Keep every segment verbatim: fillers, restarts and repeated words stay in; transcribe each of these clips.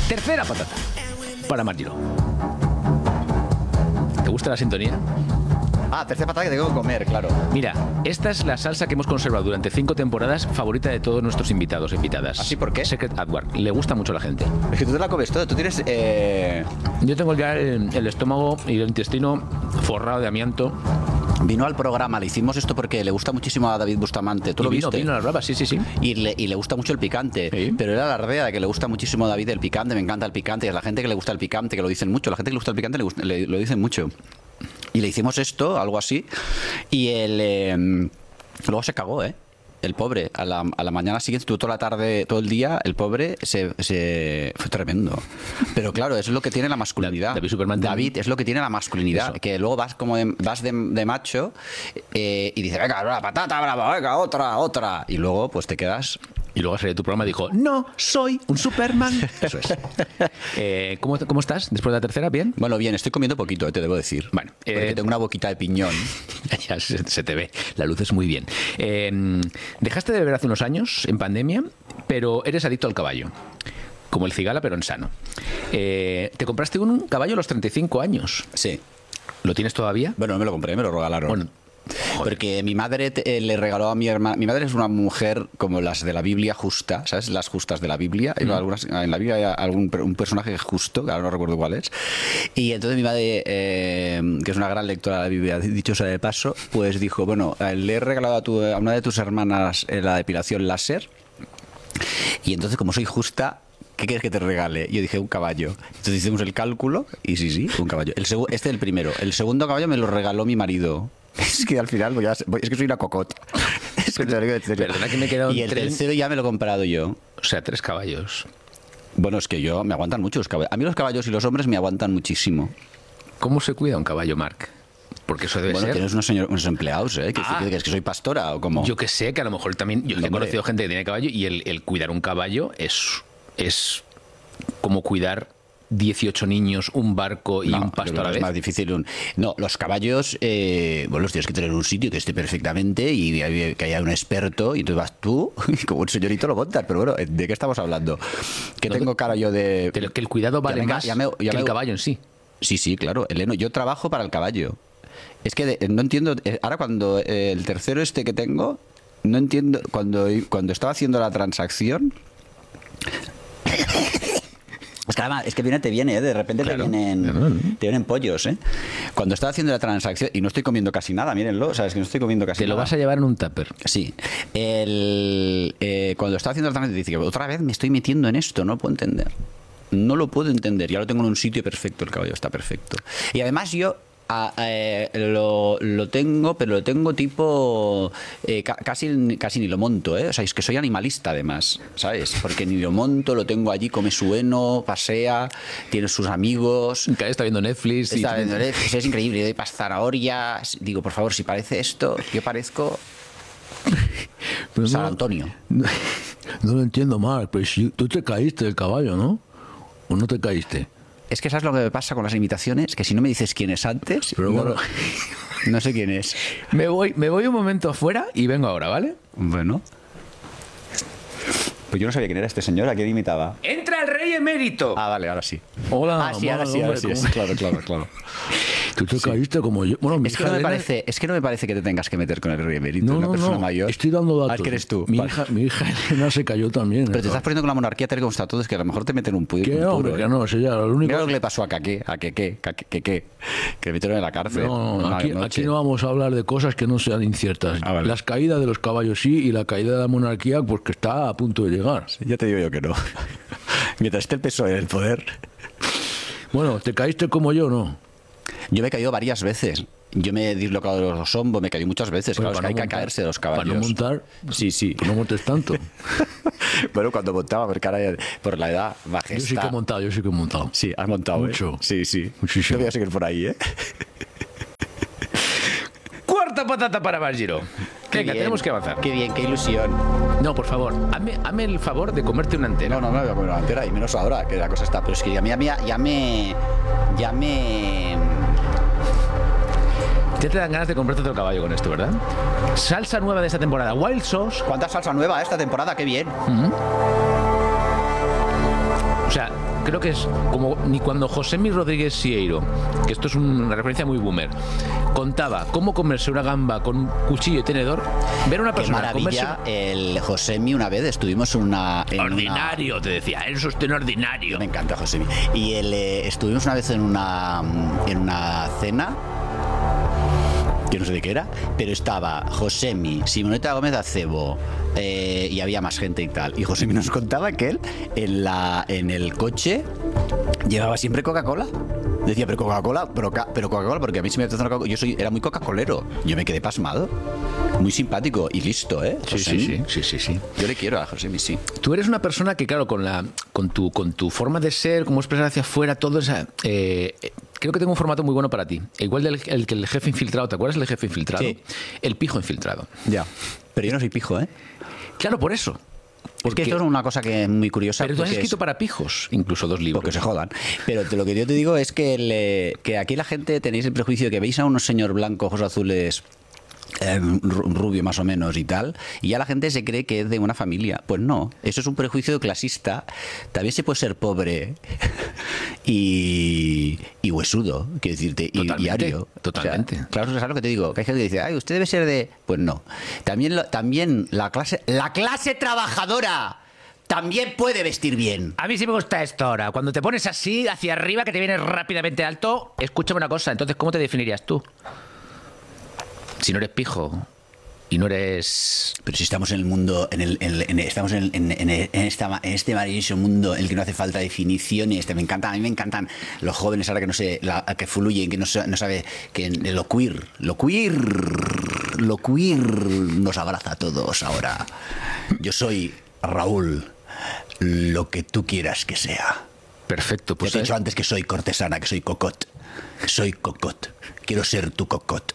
Tercera patata para Margiro. ¿Te gusta la sintonía? Ah, tercera patata que tengo que comer, claro. Mira, esta es la salsa que hemos conservado durante cinco temporadas, favorita de todos nuestros invitados e invitadas. ¿Así por qué? Secret Adward. Le gusta mucho a la gente. Es que tú te la comes todo. Tú tienes... Eh... Yo tengo ya el, el estómago y el intestino forrado de amianto. Vino al programa, le hicimos esto porque le gusta muchísimo a David Bustamante. ¿Tú y lo vino, viste? Vino a las bravas, sí, sí, sí. Y le, y le gusta mucho el picante. Sí. Pero era la ardea de que le gusta muchísimo a David el picante. Me encanta el picante. Y a la gente que le gusta el picante, que lo dicen mucho. La gente que le gusta el picante le, gusta, le lo dicen mucho. Y le hicimos esto, algo así. Y él eh, luego se cagó, ¿eh? El pobre, a la, a la mañana siguiente, estuvo toda la tarde, todo el día, el pobre se, se fue tremendo. Pero claro, es lo que tiene la masculinidad. David Superman. David es lo que tiene la masculinidad, eso. Que luego vas como de, vas de, de macho eh, y dices, venga, la patata brava, venga, otra, otra. Y luego pues te quedas... Y luego salió tu programa y dijo, no, soy un Superman. Eso es. eh, ¿cómo, ¿Cómo estás después de la tercera? ¿Bien? Bueno, bien, estoy comiendo poquito, te debo decir. Bueno, porque eh, tengo una boquita de piñón. Ya se, se te ve, la luz es muy bien. Eh, dejaste de beber hace unos años, en pandemia, pero eres adicto al caballo. Como el cigala, pero en sano. Eh, te compraste un caballo a los treinta y cinco años. Sí. ¿Lo tienes todavía? Bueno, no me lo compré, me lo regalaron. Bueno, joder. Porque mi madre te, eh, le regaló a mi hermana. Mi madre es una mujer como las de la Biblia justa, ¿sabes? Las justas de la Biblia. Mm. Algunas, en la Biblia hay algún un personaje justo, que ahora no recuerdo cuál es. Y entonces mi madre, eh, que es una gran lectora de la Biblia, dicho sea de paso, pues dijo: bueno, le he regalado a, tu, a una de tus hermanas la depilación láser. Y entonces, como soy justa, ¿qué quieres que te regale? Yo dije, un caballo. Entonces hicimos el cálculo y sí, sí, un caballo. El este es el primero. El segundo caballo me lo regaló mi marido. Es que al final voy a, voy, es que soy una cocota. Es que te lo digo en serio. Perdona que me he quedado y el tren... tercero ya me lo he comprado yo. O sea, tres caballos. Bueno, es que yo me aguantan mucho los caballos. A mí los caballos y los hombres me aguantan muchísimo. ¿Cómo se cuida un caballo, Marc? Porque eso debe bueno, ser... tienes unos, señor, unos empleados, ¿eh? ¿Que, ah, que, que, ¿Es que soy pastora o cómo? Yo que sé, que a lo mejor también... Yo no, he conocido gente que tiene caballo y el, el cuidar un caballo es, es como cuidar dieciocho niños, un barco y no, un pasto a la vez. Es más difícil. Un... No, los caballos, eh, bueno, los tienes que tener en un sitio que esté perfectamente y que haya un experto y entonces vas tú y como un señorito lo montas. Pero bueno, ¿de qué estamos hablando? Que no, tengo cara yo de... de... Que el cuidado vale ya me, más ya me, ya que me... el caballo en sí. Sí, sí, claro. Eleno, yo trabajo para el caballo. Es que de, no entiendo... Ahora cuando eh, el tercero este que tengo, no entiendo... Cuando, cuando estaba haciendo la transacción... Es que, además, es que viene, te viene, ¿eh? De repente claro, te, vienen, claro, ¿no? te vienen pollos, ¿eh? Cuando estaba haciendo la transacción, y no estoy comiendo casi nada, mírenlo, o sea, es que no estoy comiendo casi te nada. Te lo vas a llevar en un tupper. Sí. El, eh, cuando estaba haciendo la transacción, dice que otra vez me estoy metiendo en esto, no lo puedo entender. No lo puedo entender, ya lo tengo en un sitio perfecto, el caballo está perfecto. Y además yo... Ah, eh, lo, lo tengo, pero lo tengo tipo eh, ca casi, casi ni lo monto, ¿eh? O sea, es que soy animalista además, ¿sabes? Porque ni lo monto, lo tengo allí, come su heno, pasea, tiene sus amigos. Está viendo Netflix. Está y... viendo Netflix, es increíble. Doy para zanahorias. Digo, por favor, si parece esto, yo parezco pero San no, Antonio. No, no lo entiendo mal, pero si tú te caíste del caballo, ¿no? ¿O no te caíste? Es que sabes lo que me pasa con las imitaciones, que si no me dices quién es antes, pero no, bueno, no sé quién es. Me voy, me voy un momento afuera y vengo ahora, ¿vale? Bueno. Pues yo no sabía quién era este señor, ¿a quién imitaba? ¡Entra el rey emérito! Ah, vale, ahora sí. Hola, ah, sí, ahora sí, ahora sí. Es, claro, claro, claro. Tú te sí. caíste como yo. Bueno, mi es, hija que no me Elena... parece, es que no me parece que te tengas que meter con el rey emérito, no, una no, persona no. mayor. Estoy dando datos. Ah, que eres tú. Mi, vale. hija, mi hija Elena se cayó también. Pero te estás poniendo con la monarquía tal como está todo, es que a lo mejor te meten un puño. ¿Qué? Un Hombre, puro, que ¿eh? no, si ya, lo único... Mira lo que le pasó a Caqué, a Quequé, que, que, que, que le metieron en la cárcel. No, no, aquí, aquí no vamos a hablar de cosas que no sean inciertas. Ah, vale. Las caídas de los caballos sí y la caída de la monarquía, pues que está a punto de llegar. Sí, ya te digo yo que no. Mientras esté el P S O E en el poder. Bueno, ¿te caíste como yo, no? Yo me he caído varias veces. Yo me he dislocado los hombros, me he caído muchas veces. Bueno, claro, es que no hay montar, que caerse de los caballos. Para no montar, sí, sí. Pues no montes tanto. Bueno, cuando montaba, porque ahora por la edad, majestad. Yo sí que he montado, yo sí que he montado. Sí, has montado, mucho. ¿eh? Sí, sí. Muchísimo. Yo voy a seguir por ahí, ¿eh? Cuarta patata para Margiro. Venga, bien, tenemos que avanzar. Qué bien, qué ilusión. No, por favor, hazme, hazme el favor de comerte una entera. No, no, no me voy a comer una entera y menos ahora, que la cosa está. Pero es que ya, ya, ya, ya me... Ya me... Ya te dan ganas de comprarte otro caballo con esto, ¿verdad? Salsa nueva de esta temporada, Wild Sauce. ¿Cuánta salsa nueva esta temporada? ¡Qué bien! Uh-huh. O sea, creo que es como ni cuando Josemi Rodríguez Sieiro, que esto es una referencia muy boomer, contaba cómo comerse una gamba con un cuchillo y tenedor, ver a una persona Qué maravilla, comerse... el Josemi una vez estuvimos en una... En ordinario, una... te decía, eres usted un ordinario. Me encanta Josemi. Y el, eh, estuvimos una vez en una, en una cena... Yo no sé de qué era, pero estaba Josemi, Simoneta Gómez Acebo, eh, y había más gente y tal. Y Josemi nos contaba que él en, la, en el coche llevaba siempre Coca-Cola. Decía, pero Coca-Cola, pero, pero Coca-Cola, porque a mí se me apetece una Coca-Cola. Yo soy, era muy Coca-Colero. Yo me quedé pasmado. Muy simpático y listo, ¿eh? Sí, sí, sí, sí, sí, sí. Yo le quiero a Josemi, sí. Tú eres una persona que, claro, con la con tu con tu forma de ser, cómo expresar hacia afuera, todo esa... Eh, creo que tengo un formato muy bueno para ti. Igual del el, el jefe infiltrado, ¿te acuerdas del jefe infiltrado? Sí. El pijo infiltrado. Ya. Pero yo no soy pijo, ¿eh? Claro, por eso. Porque esto es una cosa que es muy curiosa. Pero tú has escrito es... para pijos, incluso dos libros. Porque se jodan. Pero te, lo que yo te digo es que, el, que aquí la gente tenéis el prejuicio de que veis a unos señor blancos, ojos azules, eh, rubio más o menos y tal, y ya la gente se cree que es de una familia. Pues no, eso es un prejuicio clasista. También se puede ser pobre y, y huesudo, quiero decirte, y diario. Totalmente. O sea, claro, ¿sabes lo que te digo? Que hay gente que dice, ay, usted debe ser de... Pues no. También, lo, también la clase la clase trabajadora también puede vestir bien. A mí sí me gusta esto ahora. Cuando te pones así, hacia arriba, que te vienes rápidamente alto, escúchame una cosa. Entonces, ¿cómo te definirías tú? Si no eres pijo y no eres... Pero si estamos en el mundo, en el, en, en, estamos en, en, en, en, esta, en este maravilloso mundo en el que no hace falta definiciones. Este, me encanta, a mí me encantan los jóvenes ahora que no sé, la, que fluyen, que no, no sabe, que lo queer, lo queer, lo queer nos abraza a todos ahora. Yo soy Raúl, lo que tú quieras que sea. Perfecto, pues ya te he dicho antes que soy cortesana, que soy cocot. Soy cocot. Quiero ser tu cocot.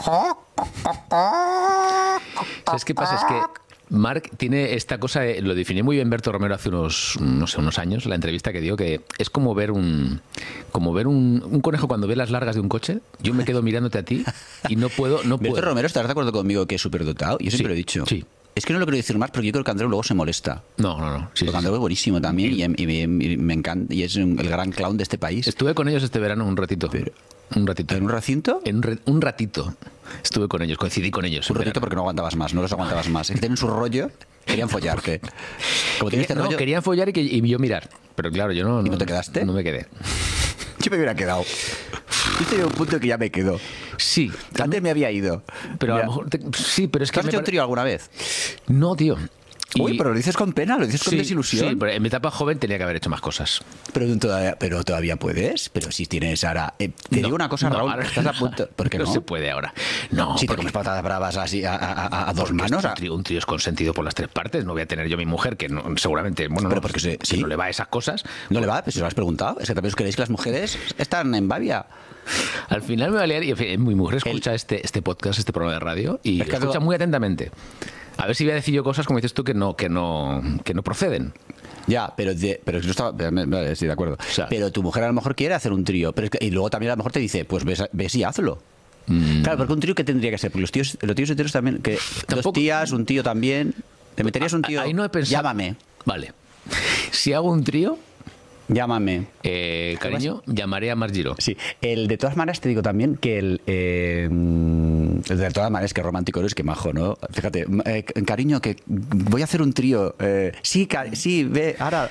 ¿Sabes qué pasa? Es que Marc tiene esta cosa, de, lo definió muy bien Berto Romero hace unos, no sé, unos años, la entrevista que dio, que es como ver un como ver un, un conejo cuando ve las largas de un coche. Yo me quedo mirándote a ti y no puedo... No Berto puedo. Romero, ¿estás de acuerdo conmigo que es superdotado? Yo siempre Sí, lo he dicho. sí. Es que no lo quiero decir más porque yo creo que Andreu luego se molesta. No, no, no. Sí, porque sí, Andreu sí. es buenísimo también y, y, y, y me encanta. Y es un, el gran clown de este país. Estuve con ellos este verano un ratito. Pero, un ratito. ¿En un recinto? En un, re, un ratito. Estuve con ellos, coincidí con ellos. Un ratito porque no aguantabas más, no los aguantabas más. Es que tienen su rollo, querían follarte. Como Quería, este no, rollo, querían follar y, que, y yo mirar. Pero claro, yo no... ¿Y no te quedaste? No me quedé. yo me hubiera quedado. Yo estoy en un punto que ya me quedo. Sí. Antes también, me había ido. pero Ya. a lo mejor... Te, sí, pero es ¿Tú que... has me hecho un pare- trío alguna vez? No, tío. Uy, Y- pero lo dices con pena, lo dices con sí, desilusión. Sí, pero en mi etapa joven tenía que haber hecho más cosas. Pero todavía, pero todavía puedes. Pero si tienes ahora. Eh, te No, digo una cosa, no, Raúl. ahora- Estás a punto. ¿Por qué no? No se puede ahora. No, Si te porque- comes patatas bravas así a, a- a- a dos porque manos. es a- Un trío, un trío es consentido por las tres partes. No voy a tener yo a mi mujer, que no, seguramente, bueno, Pero no, porque se- que sí. no le va a esas cosas. No le va, pero si lo has preguntado. Es que también os creéis que las mujeres están en Bavia. Al final me va a liar y en fin, mi mujer escucha este, este podcast, este programa de radio y Es que lo escucha todo- muy atentamente. A ver si voy a decir yo cosas, como dices tú, que no, que no, que no proceden. Ya, pero, de- pero yo estaba. Vale, estoy de acuerdo. sea- pero tu mujer a lo mejor quiere hacer un trío. Pero es que- y luego también a lo mejor te dice, pues ves, ves y hazlo. Claro, porque un trío que tendría que ser. Porque los tíos, los tíos enteros también. Que dos Tampoco- tías, un tío también. ¿Te meterías un tío? Ahí no he pensado. Llámame. Vale. Si hago un trío, Llámame. eh, cariño, llamaré a Margiro. Sí, el de todas maneras te digo también que el, eh, el de todas maneras que romántico eres, que majo, ¿no? Fíjate, eh, cariño, que voy a hacer un trío. Eh, sí, ca- sí, ve, ahora.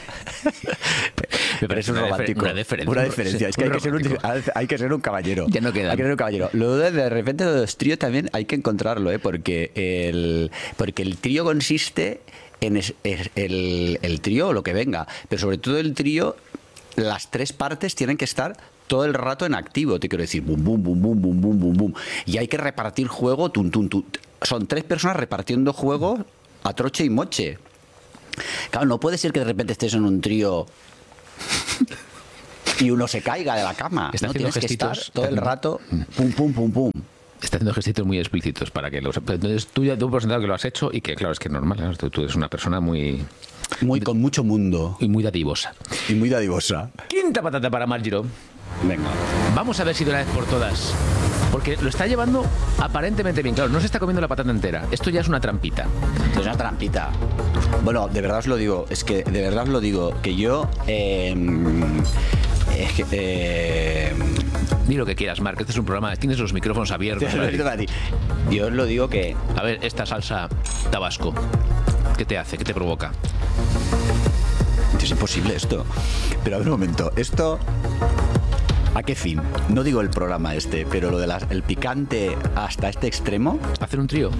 Me parece un una romántico. defer- una deferencia. Una diferencia. Es que Un hay que, ser un, romántico. hay que ser un caballero. Ya no quedan. Hay que ser un caballero. Lo de, de repente de los tríos también hay que encontrarlo, ¿eh? Porque el, porque el trío consiste en es- es- el, el trío o lo que venga, pero sobre todo el trío, las tres partes tienen que estar todo el rato en activo, te quiero decir, bum, bum, bum, bum, bum, bum, bum, bum. Y hay que repartir juego, tum, tum, tum. Son tres personas repartiendo juego a troche y moche. Claro, no puede ser que de repente estés en un trío y uno se caiga de la cama. Está No, haciendo tienes que estar gestitos. todo el rato, pum, pum, pum, pum. Está haciendo gestitos muy explícitos para que los. Entonces tú ya tú por sentado que lo has hecho y que, claro, es que es normal. ¿no? Tú, tú eres una persona muy. Muy, con mucho mundo y muy dadivosa. y muy dadivosa. Quinta patata para Margiro. Venga. Vamos a ver si de una vez por todas Porque lo está llevando aparentemente bien. Claro, no se está comiendo la patata entera. Esto ya es una trampita. Es una trampita. Bueno, de verdad os lo digo. Es que de verdad os lo digo. Que yo... Eh, es que... Eh, Di lo que quieras, Marc. Este es un programa. Tienes los micrófonos abiertos. Yo os lo digo que... A ver, esta salsa tabasco, ¿qué te hace? ¿Qué te provoca? Es imposible esto. Pero a ver un momento. Esto... ¿A qué fin? No digo el programa este, pero lo del picante hasta este extremo. Hacer un trío.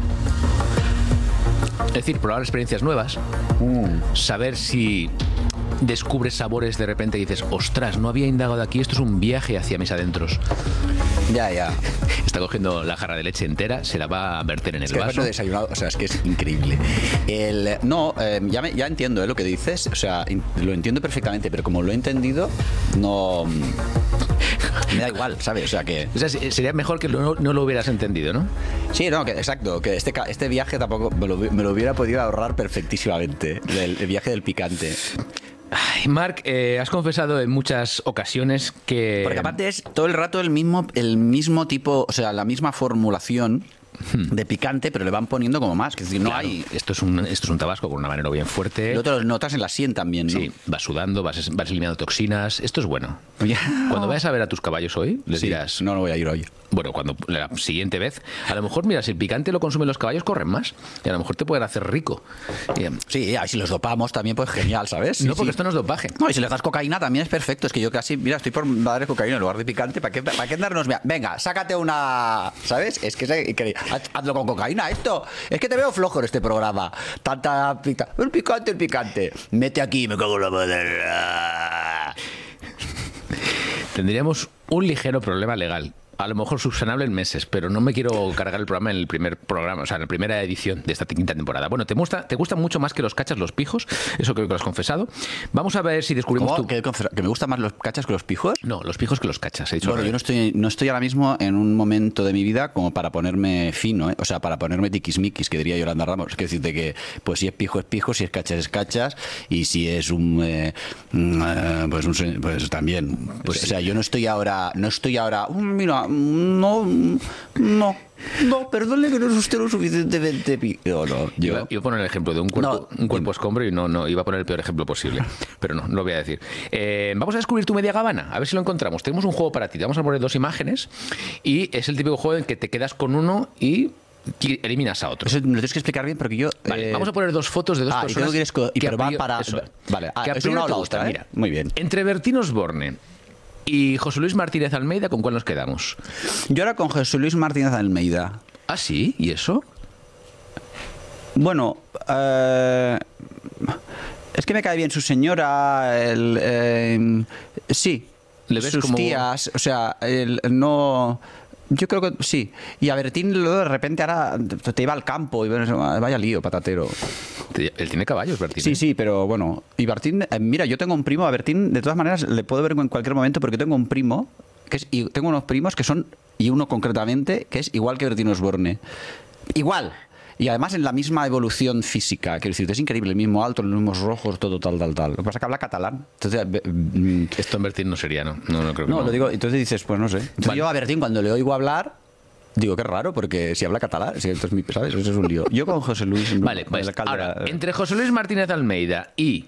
Es decir, probar experiencias nuevas. Mm. Saber si descubres sabores de repente y dices, ostras, no había indagado aquí, esto es un viaje hacia mis adentros. Ya, ya. Está cogiendo la jarra de leche entera, se la va a verter en el es que vaso. Desayunado, o sea, es que es increíble. El, no, eh, ya, me, ya entiendo eh, lo que dices, o sea, in, lo entiendo perfectamente, pero como lo he entendido, no... Me da igual, ¿sabes? O sea, que... O sea, sería mejor que no, no lo hubieras entendido, ¿no? Sí, no, que exacto, que este, este viaje tampoco me lo, me lo hubiera podido ahorrar perfectísimamente, el, el viaje del picante. Ay, Marc, eh, has confesado en muchas ocasiones que... Porque aparte es todo el rato el mismo, el mismo tipo, o sea, la misma formulación de picante, pero le van poniendo como más. Es decir, no claro, hay... Esto es, un, esto es un tabasco con un habanero bien fuerte. Lo otro lo notas en la sien también, ¿no? Sí, vas sudando, vas, vas eliminando toxinas. Esto es bueno. Oye. Cuando vayas a ver a tus caballos hoy, les Sí, dirás... no, no voy a ir hoy. Bueno, cuando la siguiente vez, a lo mejor, mira, si el picante lo consumen los caballos, corren más. Y a lo mejor te pueden hacer rico. Y, sí, y si los dopamos también, pues genial, ¿sabes? Sí, no, porque sí. esto no es dopaje. No, y si le das cocaína también es perfecto. Es que yo casi, mira, estoy por darle cocaína en lugar de picante. ¿Para qué, para qué darnos? Venga, sácate una... ¿Sabes? Es que, es que hazlo con cocaína esto. Es que te veo flojo en este programa. Tanta pita. El picante, el picante. Mete aquí, me cago en la madre. Tendríamos un ligero problema legal. A lo mejor subsanable en meses, pero no me quiero cargar el programa en el primer programa, o sea, en la primera edición de esta quinta temporada. Bueno, ¿te gusta, te gustan mucho más que los cachas los pijos? Eso creo que lo has confesado. Vamos a ver si descubrimos tú... ¿Que, ¿Que me gustan más los cachas que los pijos? No, los pijos que los cachas, he dicho. Bueno, yo no estoy, no estoy ahora mismo en un momento de mi vida como para ponerme fino, ¿eh? O sea, para ponerme tiquismiquis, que diría Yolanda Ramos. Es que decirte que, pues si es pijo es pijo, si es cachas es cachas, y si es un... Eh, pues, un pues también. Pues, sí. O sea, yo no estoy ahora... No estoy ahora... Mira, no... No, no, perdone que no es usted lo suficientemente pico. No, no, yo... Iba, iba a poner el ejemplo de un cuerpo, no, un cuerpo escombro y no, no, iba a poner el peor ejemplo posible. Pero no, no lo voy a decir. Eh, vamos a descubrir tu media gabana, a ver si lo encontramos. Tenemos un juego para ti, te vamos a poner dos imágenes y es el típico juego en que te quedas con uno y eliminas a otro. Eso me lo tienes que explicar bien porque yo... Vale, eh... vamos a poner dos fotos de dos ah, personas. Y tengo que ir y probar para... Eso, vale, ah, que es una o la otra, ¿eh? Mira, muy bien. Entre Bertín Osborne y José Luis Martínez Almeida, ¿con cuál nos quedamos? Yo ahora con José Luis Martínez Almeida. ¿Ah, sí? ¿Y eso? Bueno, eh, es que me cae bien su señora, el, eh, sí, ¿le ves sus como... tías, o sea, el, no... Yo creo que sí. Y a Bertín luego de repente ahora te iba al campo y vaya lío, patatero. Él tiene caballos, Bertín. Sí, ¿eh? sí, pero bueno. Y Bertín, eh, mira, yo tengo un primo, a Bertín, de todas maneras, le puedo ver en cualquier momento porque tengo un primo, que es, y tengo unos primos que son, y uno concretamente, que es igual que Bertín Osborne. Igual. Y además en la misma evolución física. Quiero decir, es increíble, el mismo alto, los mismos rojos, todo tal, tal, tal. Lo que pasa es que habla catalán. Entonces, eh, esto en Bertín no sería, ¿no? No, no creo que no, no. lo digo, entonces dices, pues no sé. Entonces vale. Yo a Bertín cuando le oigo hablar, digo, qué raro, porque si habla catalán, si esto es mi, ¿sabes? Eso es un lío. Yo con José Luis... Vale, pues ahora, entre José Luis Martínez Almeida y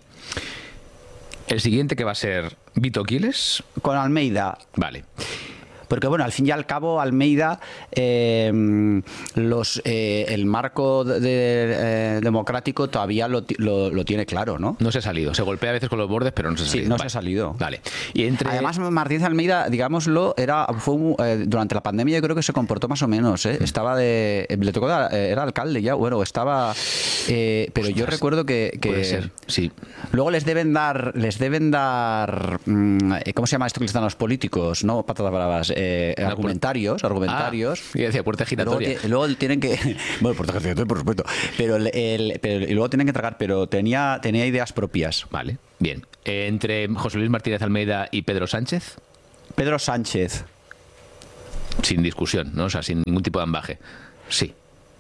el siguiente que va a ser Vito Quiles. Con Almeida. Vale. Porque, bueno, al fin y al cabo, Almeida, eh, los, eh, el marco de, de, eh, democrático todavía lo, lo, lo tiene claro, ¿no? No se ha salido. Se golpea a veces con los bordes, pero no se ha salido. Sí, no vale. se ha salido. Vale. Y entre... Además, Martínez Almeida, digámoslo, era fue un, eh, durante la pandemia yo creo que se comportó más o menos, ¿eh? Estaba de... Le tocó, de, era alcalde ya, bueno, estaba... Eh, pero Ostras, yo recuerdo que, que... Puede ser, sí. Luego les deben dar... Les deben dar... ¿Cómo se llama esto que les dan a los políticos? No, patatas bravas. Eh, argumentarios, argumentarios. Ah, y decía puerta giratoria. Luego, luego tienen que... Bueno, puerta giratoria, por supuesto. Pero, el, el, pero y luego tienen que tragar, pero tenía, tenía ideas propias. Vale, bien. Eh, entre José Luis Martínez Almeida y Pedro Sánchez. Pedro Sánchez. Sin discusión, ¿no? O sea, sin ningún tipo de ambaje. Sí.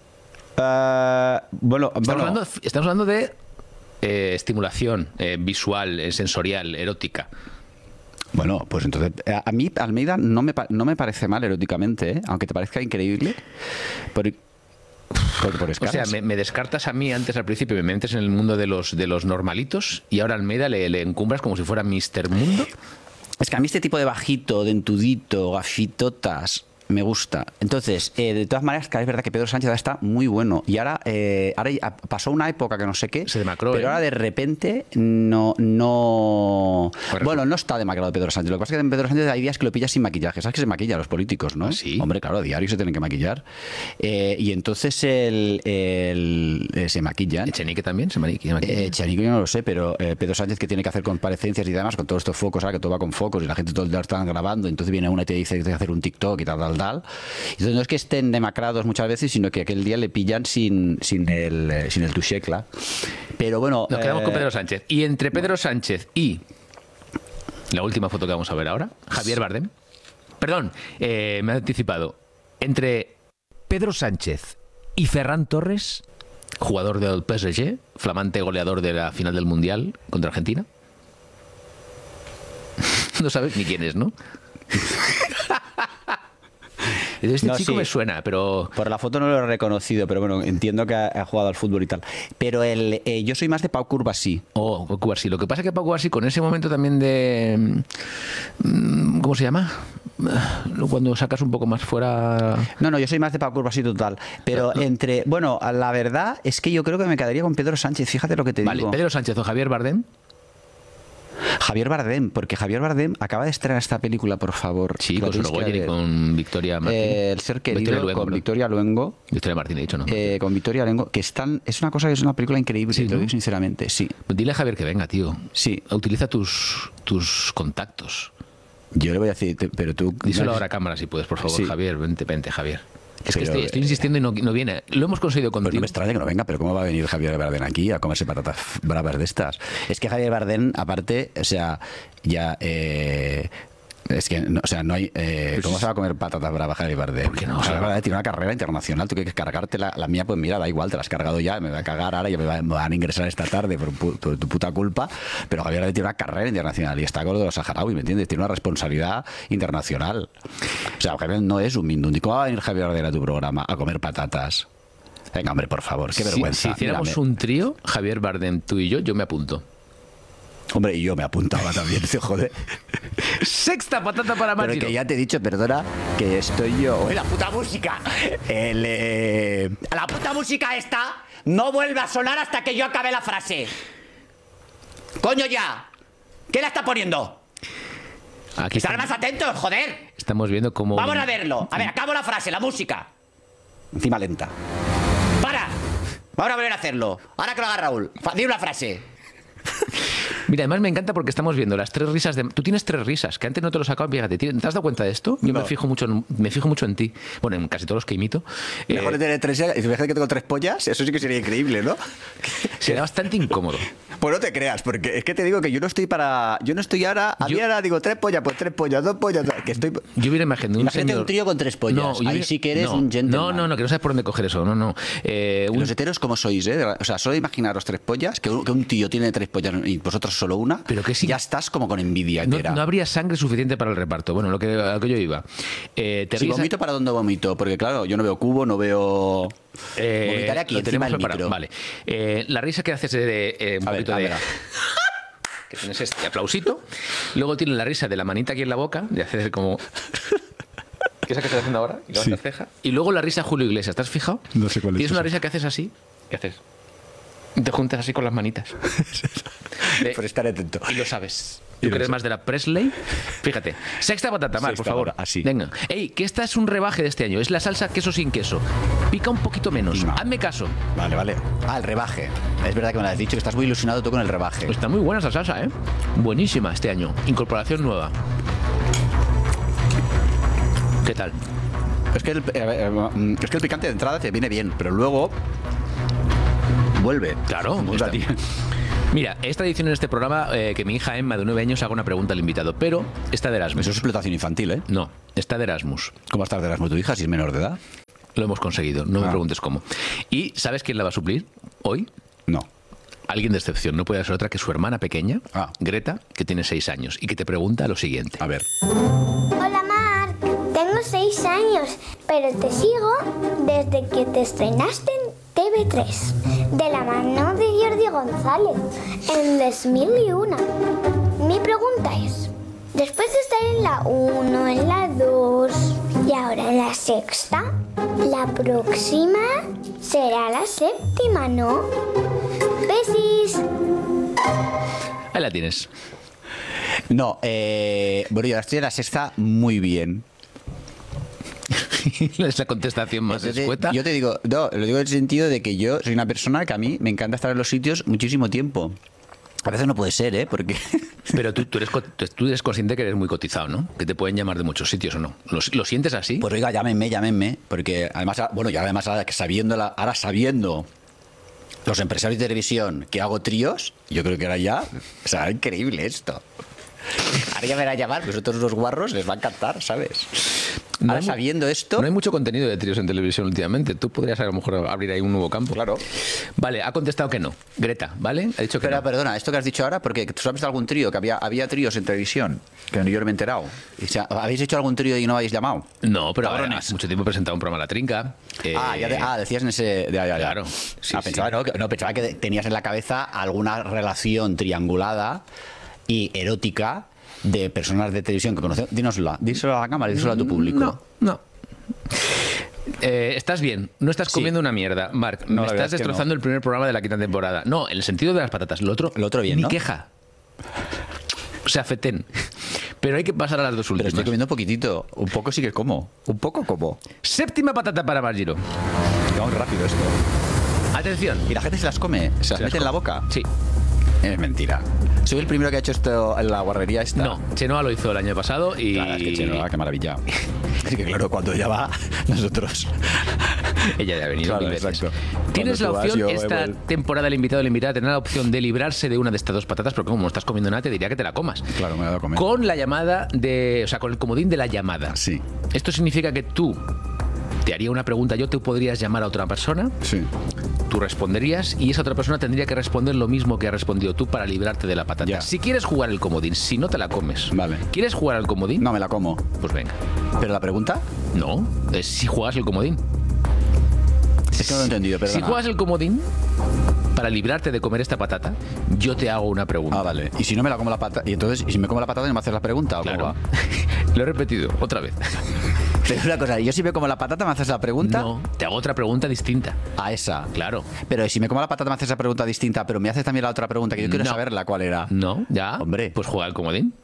Uh, bueno, estamos, bueno. Hablando, estamos hablando de eh, estimulación eh, visual, eh, sensorial, erótica. Bueno, pues entonces, a, a mí Almeida no me, no me parece mal eróticamente, ¿eh? Aunque te parezca increíble. Por, por, por o sea, me, me descartas a mí antes al principio, me metes en el mundo de los, de los normalitos y ahora Almeida le, le encumbras como si fuera míster Mundo. Es que a mí este tipo de bajito, dentudito, gafitotas, me gusta. Entonces, eh, de todas maneras, es verdad que Pedro Sánchez ahora está muy bueno. Y ahora, eh, ahora pasó una época que no sé qué, se demacró, pero ¿eh? ahora de repente no... no bueno, bueno, no está demacrado Pedro Sánchez. Lo que pasa es que en Pedro Sánchez hay días que lo pillas sin maquillaje. ¿Sabes que se maquilla a los políticos, no? ¿Ah, sí? Hombre, claro, a diario se tienen que maquillar. Eh, y entonces el, el, eh, se maquillan. ¿Echenique también se maquilla? Eh, Echenique yo no lo sé, pero eh, Pedro Sánchez, que tiene que hacer comparecencias y demás con todos estos focos, ahora que todo va con focos y la gente todo el día están grabando, entonces viene una y te dice que tienes que hacer un TikTok y tal, tal, tal. Entonces no es que estén demacrados muchas veces, sino que aquel día le pillan sin, sin el eh, sin el tuchecla. Pero bueno... Nos quedamos eh, con Pedro Sánchez. Y entre Pedro Sánchez y la última foto que vamos a ver ahora, Javier Bardem. Perdón, eh, me he anticipado. Entre Pedro Sánchez y Ferran Torres, jugador del P S G, flamante goleador de la final del Mundial contra Argentina. No sabes ni quién es, ¿no? Este no, chico sí. me suena, pero... Por la foto no lo he reconocido, pero bueno, entiendo que ha, ha jugado al fútbol y tal. Pero el, eh, yo soy más de Pau Cubarsí. Oh, Pau Cubarsí. Lo que pasa es que Pau Cubarsí, con ese momento también de... ¿Cómo se llama? Cuando sacas un poco más fuera... No, no, yo soy más de Pau Cubarsí total. Pero no. entre... Bueno, la verdad es que yo creo que me quedaría con Pedro Sánchez. Fíjate lo que te vale, digo. Pedro Sánchez o Javier Bardem. Javier Bardem, porque Javier Bardem acaba de estrenar esta película, por favor. Sí, con Sorogoyen y con Victoria Martín. Eh, el ser querido, Victoria Luengo, con perdón. Victoria Luengo. Victoria Martín, he dicho, ¿no? Eh, con Victoria Luengo, que están, es una cosa que es una película increíble, Sí, te ¿no? lo digo sinceramente, sí. Dile a Javier que venga, tío. Sí. Utiliza tus, tus contactos. Yo le voy a decir, te- pero tú... Díselo ahora a cámara si puedes, por favor, Sí. Javier. Vente, vente, Javier. Es que Pero, estoy, estoy eh, insistiendo y no, no viene. Lo hemos conseguido Pues no contigo. me extraña que no venga, pero ¿cómo va a venir Javier Bardem aquí a comerse patatas bravas de estas? Es que Javier Bardem, aparte, o sea, ya... Eh, es que, no, o sea, no hay... Eh, ¿Cómo se va a comer patatas bravas Javier Bardem? ¿Por qué no? O sea, Bardem tiene una carrera internacional, tú quieres cargarte la, la mía, pues mira, da igual, te la has cargado ya, me va a cagar ahora, ya me, va, me van a ingresar esta tarde por, pu- por tu puta culpa, pero Javier Bardem tiene una carrera internacional y está con lo de los saharauis, ¿me entiendes? Tiene una responsabilidad internacional. O sea, Javier no es un mindundi. ¿Cómo va a venir Javier Bardem a tu programa a comer patatas? Venga, hombre, por favor, qué Si- vergüenza. Si, hiciéramos Mírame. un trío, Javier Bardem, tú y yo, yo me apunto. Hombre, y yo me apuntaba también, se jode. Sexta patata para Pero Mágico. que ya te he dicho, perdona, que estoy yo. ¡Oye, la puta música! El, eh, La puta música esta no vuelve a sonar hasta que yo acabe la frase. ¡Coño ya! ¿Qué la está poniendo? Aquí ¡Estar estamos, más atentos, joder! estamos viendo cómo... Vamos a verlo. A ver, acabo la frase, la música. Encima lenta. ¡Para! Vamos a volver a hacerlo. Ahora que lo haga Raúl. Fa- Di una frase. Mira, además me encanta porque estamos viendo las tres risas de... Tú tienes tres risas, que antes no te lo sacaba. Fíjate, ¿te has dado cuenta de esto? Yo No. me fijo mucho en, me fijo mucho en ti. Bueno, en casi todos los que imito. Eh, Mejor de tener tres. Y fíjate que tengo tres pollas, eso sí que sería increíble, ¿no? será bastante incómodo. Pues no te creas, porque es que te digo que yo no estoy para. Yo no estoy ahora. A mí Yo- ahora digo tres pollas, pues tres pollas, dos pollas. dos- Que estoy. Yo vi la imagen de un Imagínate señor... un trío con tres pollas. yo Ahí vi- sí que eres no, un gentleman. No, no, no, que no sabes por dónde coger eso. No, no. Eh, un- Los heteros, ¿cómo sois, eh? O sea, solo imaginaros tres pollas, que un, que un tío tiene tres pollas y vosotros solo una. Pero que sí- Ya estás como con envidia no, entera. no habría sangre suficiente para el reparto. Bueno, lo que, a lo que yo iba. Eh, te Si ríes- vomito, ¿para dónde vomito? Porque claro, yo no veo cubo, no veo. Eh, Vomitaré aquí, lo encima tenemos del preparado. micro. Vale. Eh, la risa que haces de eh, un A ver, poquito a de... ver. que tienes este aplausito. Luego tienes la risa de la manita aquí en la boca, de hacer como... ¿Qué es la que estás haciendo ahora? Y levantas Sí. ceja. Y luego la risa Julio Iglesias, ¿te has fijado? No sé cuál es Tienes una esa. risa que haces así. ¿Qué haces? Te juntas así con las manitas. De- Pero estaré atento. y lo sabes. Y Tú lo que eres sé. más de la Presley. Fíjate. Sexta patata, Mar, por Sexta favor. patata, así. Venga. Ey, que esta es un rebaje de este año. Es la salsa queso sin queso. Pica un poquito menos. Lima. Hazme caso. Vale, vale. Ah, el rebaje. Es verdad que me lo has dicho, que estás muy ilusionado tú con el rebaje. Está muy buena esa salsa, ¿eh? Buenísima este año. Incorporación nueva. ¿Qué tal? Es que, el, eh, eh, es que el picante de entrada te viene bien, pero luego vuelve. Claro. O sea, está- tío, Mira, es tradición en este programa eh, que mi hija Emma, de nueve años, haga una pregunta al invitado, pero está de Erasmus. eso es explotación infantil, ¿eh? No, está de Erasmus. ¿Cómo estás de Erasmus tu hija si es menor de edad? Lo hemos conseguido, no me Ah. preguntes cómo. ¿Y sabes quién la va a suplir hoy? No. alguien de excepción, no puede ser otra que su hermana pequeña, Ah. Greta, que tiene seis años, y que te pregunta lo siguiente. A ver. Hola Marc, tengo seis años, pero te sigo desde que te estrenaste en T V tres, de la mano de Jordi González, en Les Mil y Una. Mi pregunta es, después de estar en la uno, en la dos y ahora en la sexta, la próxima será la séptima, ¿no? Besis. Ahí la tienes. No, eh, bueno, yo ahora estoy en la sexta muy bien. Es la contestación más Yo te, escueta. yo te digo, no, lo digo en el sentido de que yo soy una persona que a mí me encanta estar en los sitios muchísimo tiempo. A veces no puede ser, ¿eh? Porque... Pero tú, tú, eres, co- tú eres consciente que eres muy cotizado, ¿no? Que te pueden llamar de muchos sitios o no. ¿Lo, lo sientes así? Pues oiga, llámenme, llámenme, porque además, bueno, y además ahora sabiendo, la, ahora sabiendo los empresarios de televisión que hago tríos, yo creo que ahora ya, o sea, increíble esto. Ahora ya me van a llamar, vosotros los guarros les va a encantar, ¿sabes? No Ahora hay mu- sabiendo esto... No hay mucho contenido de tríos en televisión últimamente. Tú podrías a lo mejor abrir ahí un nuevo campo. Claro. Vale, ha contestado que no. Greta, ¿vale? Ha dicho que Pero no. perdona, esto que has dicho ahora, porque tú sabes de algún trío, que había, había tríos en televisión, que yo no me he enterado. O sea, ¿habéis hecho algún trío y no habéis llamado? No, pero ahora Cabrones. hace mucho tiempo he presentado un programa La Trinca. eh, Ah, ya de- ah, decías en ese... Ya, ya, ya. Claro. Sí, Ah, sí. pensaba, no, que- no, pensaba que tenías en la cabeza alguna relación triangulada y erótica de personas de televisión que conocemos. Dínosla, díselo a la cámara, díselo a tu público. No, no. Eh, estás bien, no estás Sí. comiendo una mierda, Marc. No, me la verdad estás es que destrozando no. el primer programa de la quinta temporada. No, en el sentido de las patatas. Lo otro, Lo otro bien, ni ¿no? queja. O sea, fetén. Pero hay que pasar a las dos Pero últimas. estoy comiendo poquitito. Un poco sí que como. Un poco como. Séptima patata para Margiro. Vamos rápido esto. Atención. Y la gente se las come, se las Se las mete en la come. boca. Sí. Es mentira. Soy el primero que ha hecho esto en la guarrería esta. No, Chenoa lo hizo el año pasado y... Claro, es que Chenoa, qué maravilla. Es que claro, cuando ella va, nosotros. Ella ya ha venido Claro, mil veces. exacto. Tienes Cuando la tú vas, opción, yo he esta vuelto. temporada el invitado o la invitada tendrá la opción de librarse de una de estas dos patatas, porque como no estás comiendo nada, te diría que te la comas. Claro, me la voy a comer. Con la llamada de... O sea, con el comodín de la llamada. Sí. Esto significa que tú te haría una pregunta, yo te podrías llamar a otra persona, Sí. tú responderías y esa otra persona tendría que responder lo mismo que has respondido tú para librarte de la patata. Ya. Si quieres jugar el comodín, si no te la comes. Vale. ¿Quieres jugar al comodín? No, me la como. Pues venga. ¿Pero la pregunta? No, es si juegas el comodín. Es que no lo he entendido, Si perdona. juegas el comodín, para librarte de comer esta patata, yo te hago una pregunta. Ah, vale. ¿Y si no me la como la patata? ¿Y entonces, y si me como la patata, no me haces la pregunta? ¿O cómo Claro. va? Lo he repetido, otra vez. Pero una cosa, yo si me como la patata, ¿me haces la pregunta? No, te hago otra pregunta distinta. A esa. Claro. Pero si me como la patata, me haces esa pregunta distinta, pero me haces también la otra pregunta, que yo quiero No. saberla cuál era. No, ya. Hombre. Pues juega el comodín.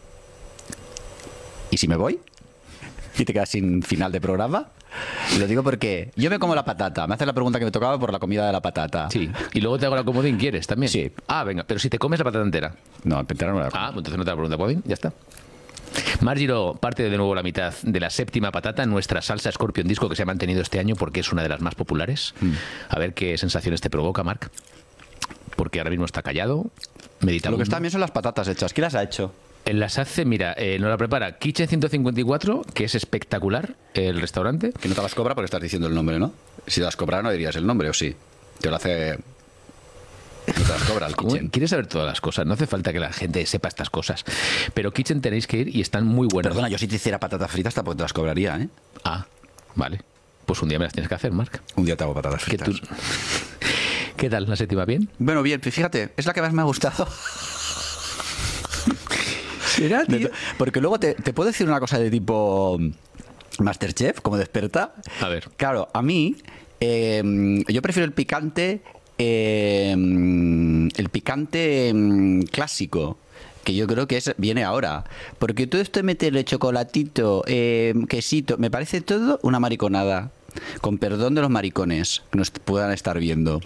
¿Y si me voy? ¿Y te quedas sin final de programa? Lo digo porque yo me como la patata, me haces la pregunta que me tocaba por la comida de la patata. Sí. Y luego te hago la comodín, ¿quieres también? Sí. Ah, venga, pero si te comes la patata entera. No, entera no me la como. Ah, pues entonces no te la pregunta comodín, ya está. Margiro parte de nuevo la mitad de la séptima patata, nuestra salsa Scorpion Disco que se ha mantenido este año porque es una de las más populares. Mm. A ver qué sensaciones te provoca, Marc. Porque ahora mismo está callado, medita. Lo que está bien son las patatas hechas. ¿Quién las ha hecho? En las hace, mira, eh, nos la prepara Kitchen ciento cincuenta y cuatro, que es espectacular, el restaurante. Que no te las cobra porque estás diciendo el nombre, ¿no? Si te las cobra no dirías el nombre, ¿o sí? Te lo hace... No te las cobra el ¿Cómo? kitchen. Quieres saber todas las cosas, no hace falta que la gente sepa estas cosas. Pero Kitchen tenéis que ir y están muy buenas. Perdona, yo si te hiciera patatas fritas tampoco te las cobraría, ¿eh? Ah, vale. Pues un día me las tienes que hacer, Marc. Un día te hago patatas Que fritas. tú... ¿Qué tal? ¿La séptima bien? Bueno, bien, fíjate, es la que más me ha gustado. ¿Será, De- Porque luego te, te puedo decir una cosa de tipo Masterchef, como de experta. A ver. Claro, a mí, eh, yo prefiero el picante, eh, el picante mm, clásico, que yo creo que es, viene ahora. Porque todo esto de meterle chocolatito, eh, quesito, me parece todo una mariconada. Con perdón de los maricones que nos puedan estar viendo.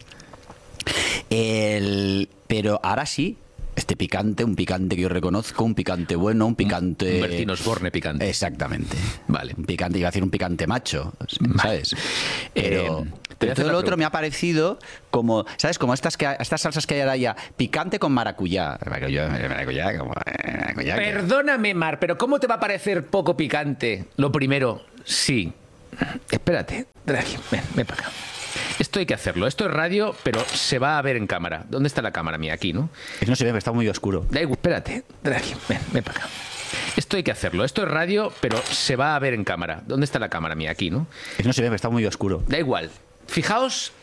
El, pero ahora sí, este picante, un picante que yo reconozco, un picante bueno, un picante... Un Bertín Osborne picante. Exactamente. Vale. Un picante, iba a decir un picante macho, ¿sabes? Pero, Eh, te voy a pero hacer todo la lo otro pregunta. me ha parecido como, ¿sabes? Como estas, que, estas salsas que hay ahora ya, picante con maracuyá. Maracuyá, maracuyá, como, eh, maracuyá, que- Perdóname, Mar, pero ¿cómo te va a parecer poco picante? Lo primero, sí. Espérate, ven aquí, ven, ven para acá. Esto hay que hacerlo. Esto es radio, pero se va a ver en cámara. ¿Dónde está la cámara mía? Aquí, ¿no? Es que no se ve, está muy oscuro. Da igual, espérate. Aquí, ven, ven para acá. Esto hay que hacerlo. Esto es radio, pero se va a ver en cámara. ¿Dónde está la cámara mía? Aquí, ¿no? Es que no se ve, está muy oscuro. Da igual. Fijaos